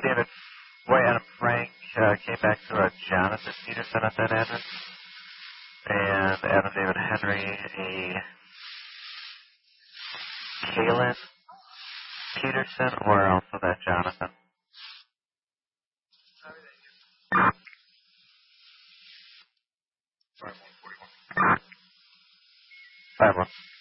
David, Roy Adam Frank came back to a Jonathan Peterson at that address. And Adam David Henry, a Kalen Peterson, or also that Jonathan. 5-1.